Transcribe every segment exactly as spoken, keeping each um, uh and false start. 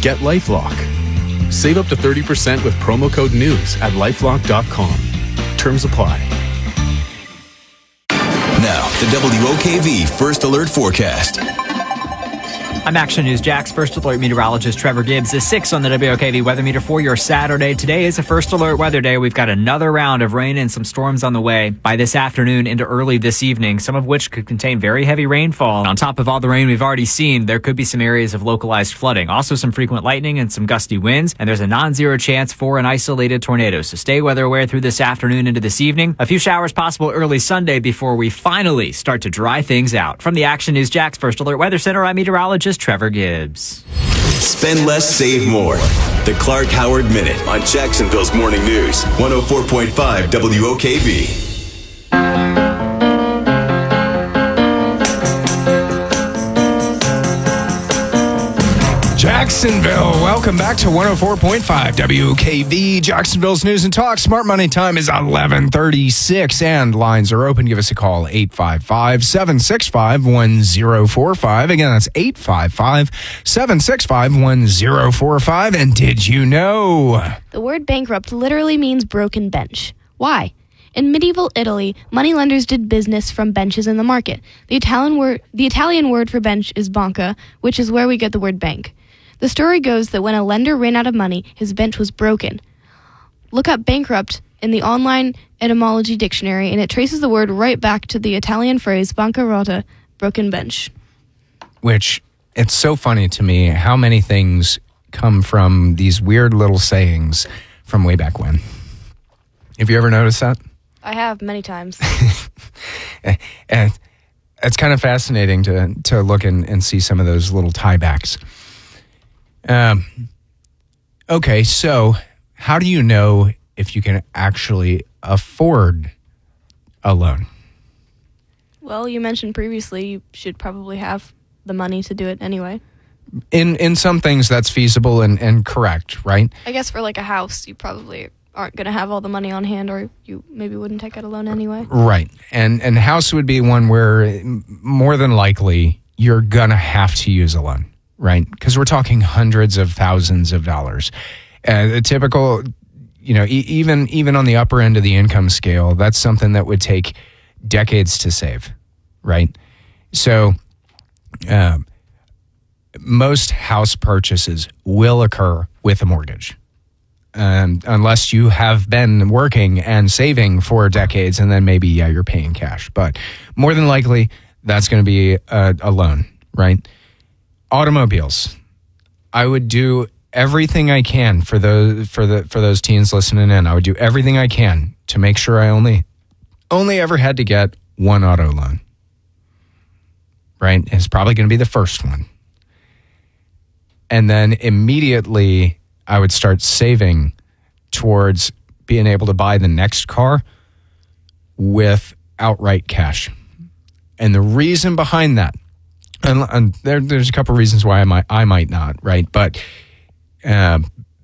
get LifeLock. Save up to thirty percent with promo code NEWS at lifelock dot com. Terms apply. Now, the W O K V First Alert Forecast. I'm Action News Jack's First Alert meteorologist Trevor Gibbs is six on the W O K V weather meter for your Saturday. Today is a First Alert weather day. We've got another round of rain and some storms on the way by this afternoon into early this evening, some of which could contain very heavy rainfall. On top of all the rain we've already seen, there could be some areas of localized flooding. Also some frequent lightning and some gusty winds, and there's a non-zero chance for an isolated tornado. So stay weather aware through this afternoon into this evening. A few showers possible early Sunday before we finally start to dry things out. From the Action News Jack's First Alert Weather Center, I'm meteorologist Trevor Gibbs. Spend less, save more. The Clark Howard Minute on Jacksonville's Morning News, one oh four point five W O K V. Jacksonville, welcome back to one oh four point five W O K V, Jacksonville's News and Talk. Smart Money time is eleven thirty-six, and lines are open. Give us a call, eight five five, seven six five, one oh four five. Again, that's eight five five, seven six five, one oh four five. And did you know? The word bankrupt literally means broken bench. Why? In medieval Italy, moneylenders did business from benches in the market. The Italian word, the Italian word for bench is banca, which is where we get the word bank. The story goes that when a lender ran out of money, his bench was broken. Look up bankrupt in the online etymology dictionary, and it traces the word right back to the Italian phrase bancarotta, broken bench. Which, it's so funny to me how many things come from these weird little sayings from way back when. Have you ever noticed that? I have, many times. And it's kind of fascinating to, to look and, and see some of those little tiebacks. Um, okay, so how do you know if you can actually afford a loan? Well, you mentioned previously you should probably have the money to do it anyway. In in some things that's feasible and, and correct, right? I guess for like a house, you probably aren't going to have all the money on hand, or you maybe wouldn't take out a loan anyway. Right, and and house would be one where more than likely you're going to have to use a loan. Right, because we're talking hundreds of thousands of dollars. Uh, a typical, you know, e- even even on the upper end of the income scale, that's something that would take decades to save, right? So, uh, most house purchases will occur with a mortgage, um, unless you have been working and saving for decades, and then maybe yeah, you're paying cash. But more than likely, that's going to be a, a loan, right? Automobiles. I would do everything I can for those for the for those teens listening in. I would do everything I can to make sure I only only ever had to get one auto loan. Right? It's probably going to be the first one. And then immediately I would start saving towards being able to buy the next car with outright cash. And the reason behind that, And, and there, there's a couple of reasons why I might, I might not, right? But uh,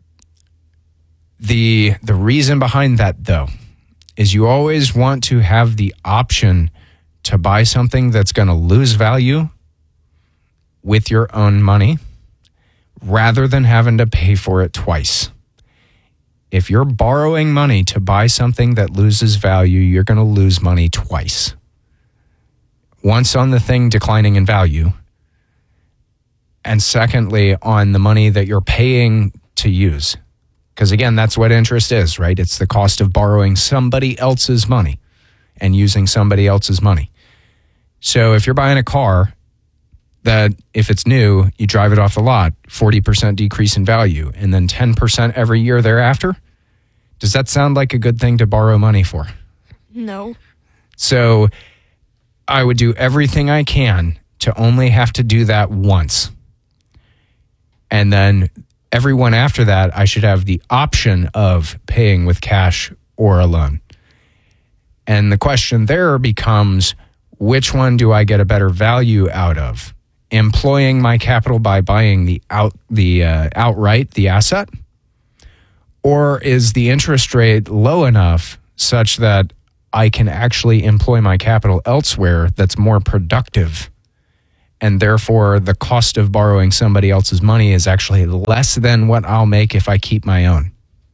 the the reason behind that, though, is you always want to have the option to buy something that's going to lose value with your own money, rather than having to pay for it twice. If you're borrowing money to buy something that loses value, you're going to lose money twice. Once on the thing declining in value, and secondly, on the money that you're paying to use. Because again, that's what interest is, right? It's the cost of borrowing somebody else's money and using somebody else's money. So if you're buying a car that, if it's new, you drive it off the lot, forty percent decrease in value, and then ten percent every year thereafter, does that sound like a good thing to borrow money for? No. So I would do everything I can to only have to do that once. And then everyone after that, I should have the option of paying with cash or a loan. And the question there becomes, which one do I get a better value out of? Employing my capital by buying the out the uh, outright, the asset? Or is the interest rate low enough such that I can actually employ my capital elsewhere that's more productive and therefore the cost of borrowing somebody else's money is actually less than what I'll make if I keep my own.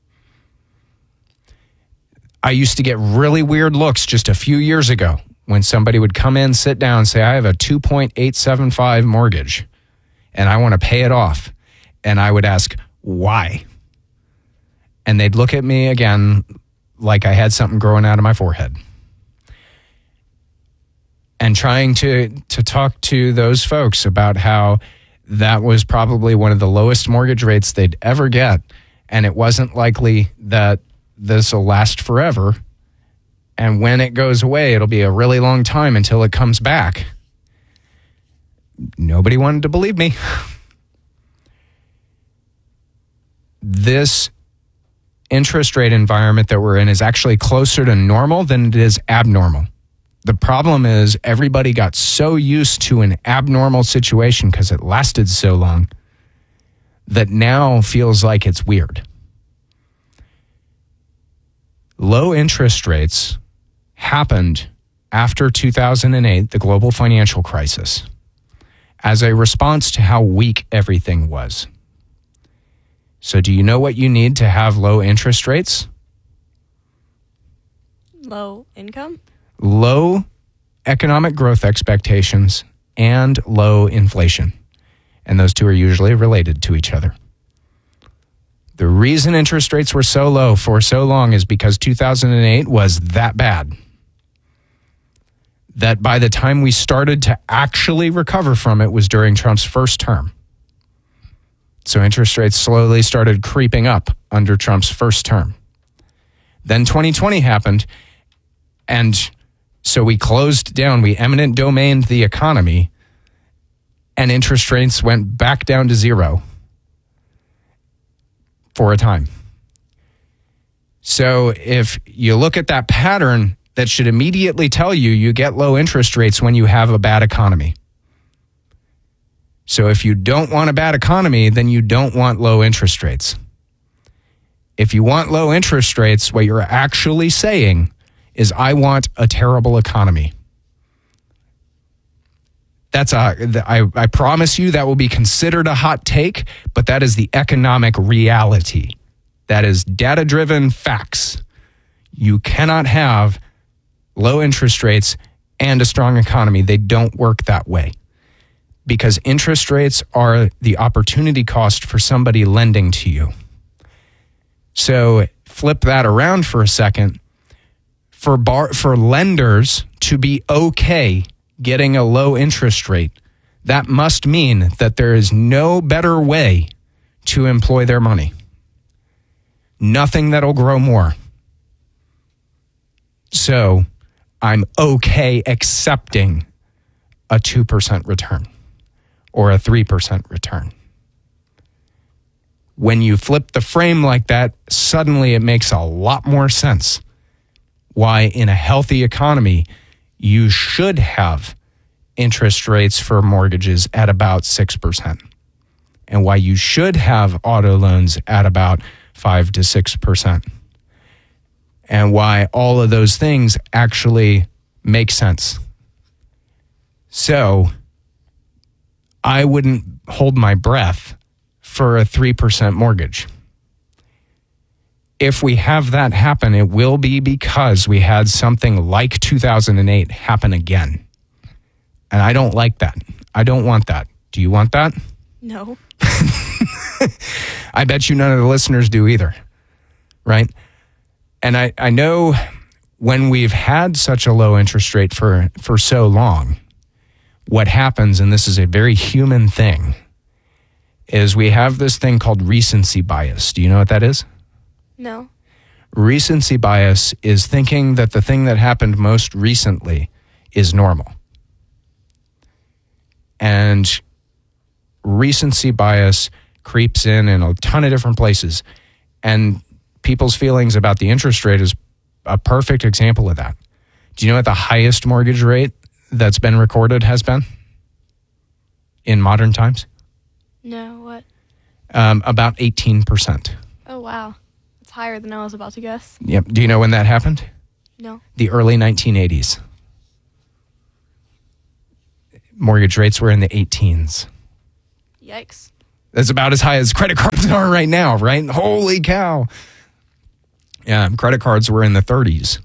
I used to get really weird looks just a few years ago when somebody would come in, sit down, and say, I have a two point eight seven five mortgage and I want to pay it off. And I would ask, why? And they'd look at me again like I had something growing out of my forehead. And trying to, to talk to those folks about how that was probably one of the lowest mortgage rates they'd ever get. And it wasn't likely that this will last forever. And when it goes away, it'll be a really long time until it comes back. Nobody wanted to believe me. This interest rate environment that we're in is actually closer to normal than it is abnormal. The problem is everybody got so used to an abnormal situation because it lasted so long that now feels like it's weird. Low interest rates happened after two thousand eight, the global financial crisis, as a response to how weak everything was. So do you know what you need to have low interest rates? Low income? Low economic growth expectations and low inflation. And those two are usually related to each other. The reason interest rates were so low for so long is because two thousand eight was that bad. That by the time we started to actually recover from it was during Trump's first term. So interest rates slowly started creeping up under Trump's first term. Then twenty twenty happened, and so we closed down, we eminent domained the economy, and interest rates went back down to zero for a time. So if you look at that pattern, that should immediately tell you you get low interest rates when you have a bad economy. So if you don't want a bad economy, then you don't want low interest rates. If you want low interest rates, what you're actually saying is, I want a terrible economy. That's a, I, I promise you that will be considered a hot take, but that is the economic reality. That is data-driven facts. You cannot have low interest rates and a strong economy. They don't work that way. Because interest rates are the opportunity cost for somebody lending to you. So flip that around for a second. For bar, for lenders to be okay getting a low interest rate, that must mean that there is no better way to employ their money. Nothing that'll grow more. So I'm okay accepting a two percent return or a three percent return. When you flip the frame like that, suddenly it makes a lot more sense why in a healthy economy you should have interest rates for mortgages at about six percent, and why you should have auto loans at about five to six percent, and why all of those things actually make sense. So I wouldn't hold my breath for a three percent mortgage. If we have that happen, it will be because we had something like two thousand eight happen again. And I don't like that. I don't want that. Do you want that? No. I bet you none of the listeners do either, right? And I, I know when we've had such a low interest rate for, for so long, what happens, and this is a very human thing, is we have this thing called recency bias. Do you know what that is? No. Recency bias is thinking that the thing that happened most recently is normal. And recency bias creeps in in a ton of different places. And people's feelings about the interest rate is a perfect example of that. Do you know what the highest mortgage rate that's been recorded has been in modern times? No, what? Um, about eighteen percent. Oh, wow. It's higher than I was about to guess. Yep. Do you know when that happened? No. The early nineteen eighties. mortgage rates were in the eighteens. Yikes. That's about as high as credit cards are right now, right? Holy cow. Yeah, credit cards were in the thirties.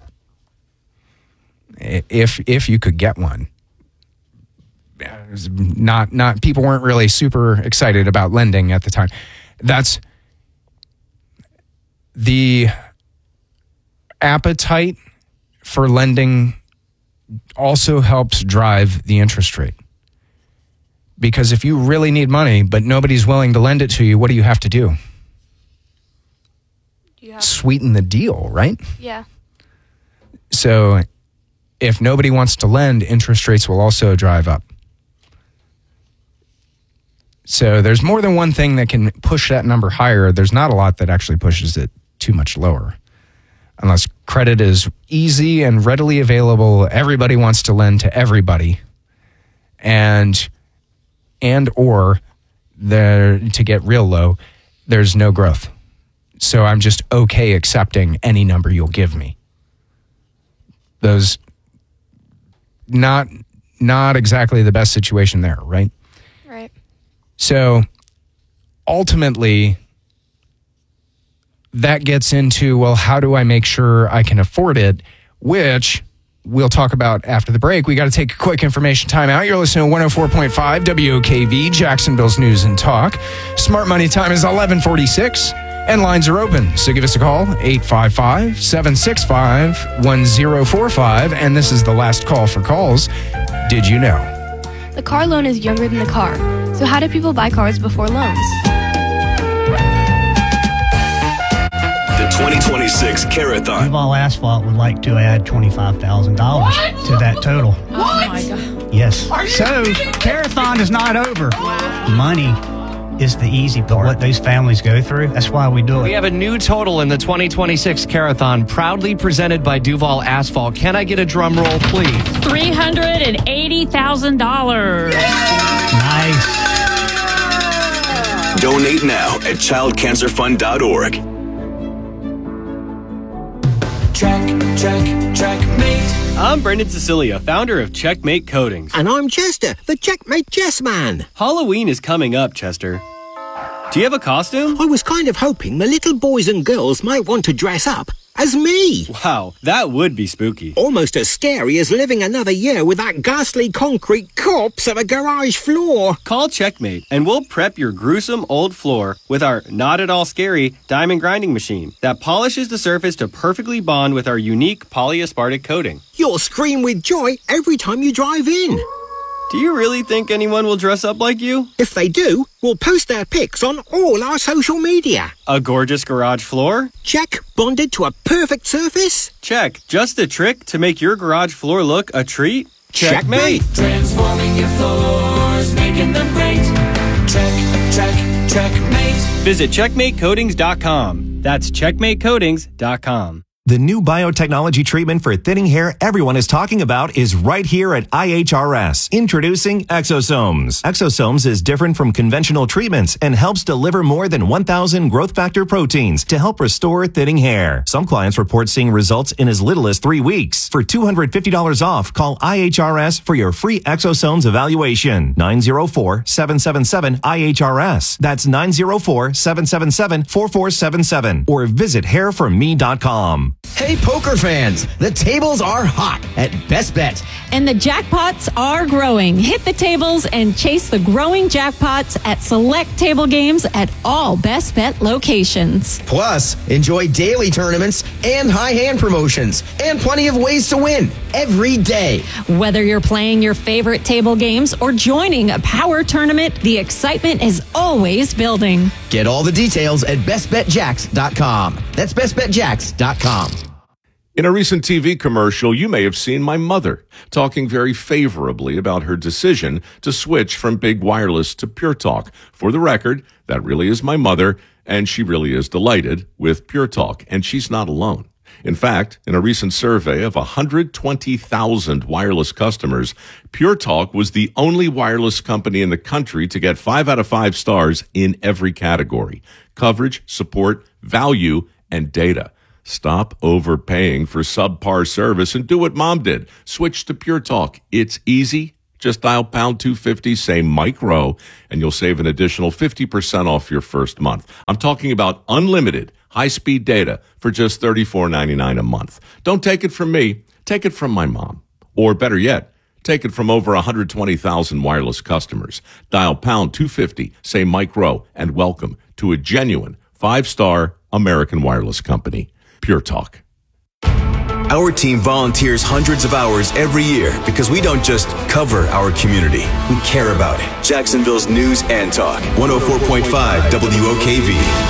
If if you could get one. It was not not people weren't really super excited about lending at the time. That's the appetite for lending also helps drive the interest rate. Because if you really need money, but nobody's willing to lend it to you, what do you have to do? You have Sweeten the deal, right? Yeah. So if nobody wants to lend, interest rates will also drive up. So there's more than one thing that can push that number higher. There's not a lot that actually pushes it too much lower. Unless credit is easy and readily available, everybody wants to lend to everybody. And and or there to get real low, there's no growth. So I'm just okay accepting any number you'll give me. Those not not exactly the best situation there, right? Right. So ultimately, that gets into, well, how do I make sure I can afford it? Which we'll talk about after the break. We got to take a quick information time out. You're listening to one oh four point five W O K V, Jacksonville's News and Talk. Smart Money time is eleven forty-six, and lines are open. So give us a call, eight five five, seven six five, one oh four five. And this is the last call for calls. Did you know? The car loan is younger than the car. So how do people buy cars before loans? The twenty twenty-six Carathon. Duval Asphalt would like to add twenty-five thousand dollars to that total. Oh my God. Yes. So, Carathon is not over. Money is the easy part. What those families go through, that's why we do it. We have a new total in the twenty twenty-six Carathon, proudly presented by Duval Asphalt. Can I get a drum roll, please? three hundred eighty thousand dollars. Nice. Donate now at child cancer fund dot org. Check, check, checkmate. I'm Brendan Cecilia, founder of Checkmate Coatings. And I'm Chester, the Checkmate Chess Man. Halloween is coming up, Chester. Do you have a costume? I was kind of hoping the little boys and girls might want to dress up as me. Wow, that would be spooky. Almost as scary as living another year with that ghastly concrete corpse of a garage floor. Call Checkmate and we'll prep your gruesome old floor with our not at all scary diamond grinding machine that polishes the surface to perfectly bond with our unique polyaspartic coating. You'll scream with joy every time you drive in. Do you really think anyone will dress up like you? If they do, we'll post their pics on all our social media. A gorgeous garage floor? Check. Bonded to a perfect surface? Check. Just a trick to make your garage floor look a treat? Checkmate. Transforming your floors, making them great. Check, check, checkmate. Visit checkmate coatings dot com. That's checkmate coatings dot com. The new biotechnology treatment for thinning hair everyone is talking about is right here at I H R S. Introducing Exosomes. Exosomes is different from conventional treatments and helps deliver more than one thousand growth factor proteins to help restore thinning hair. Some clients report seeing results in as little as three weeks. For two hundred fifty dollars off, call I H R S for your free Exosomes evaluation. nine oh four, seven seven seven, I H R S. That's nine oh four, seven seven seven, four four seven seven. Or visit hair for me dot com. Hey, poker fans, the tables are hot at Best Bet. And the jackpots are growing. Hit the tables and chase the growing jackpots at select table games at all Best Bet locations. Plus, enjoy daily tournaments and high hand promotions and plenty of ways to win every day. Whether you're playing your favorite table games or joining a power tournament, the excitement is always building. Get all the details at best bet jacks dot com. That's best bet jacks dot com. In a recent T V commercial, you may have seen my mother talking very favorably about her decision to switch from Big Wireless to Pure Talk. For the record, that really is my mother, and she really is delighted with Pure Talk, and she's not alone. In fact, in a recent survey of one hundred twenty thousand wireless customers, Pure Talk was the only wireless company in the country to get five out of five stars in every category: coverage, support, value, and data. Stop overpaying for subpar service and do what Mom did. Switch to Pure Talk. It's easy, Just dial pound two fifty, say Mike Rowe, and you'll save an additional fifty percent off your first month. I'm talking about unlimited high-speed data for just thirty-four ninety-nine a month. Don't take it from me. Take it from my mom. Or better yet, take it from over one hundred twenty thousand wireless customers. Dial pound two fifty, say Mike Rowe, and welcome to a genuine five-star American wireless company. Pure Talk. Our team volunteers hundreds of hours every year because we don't just cover our community. We care about it. Jacksonville's News and Talk. one oh four point five W O K V.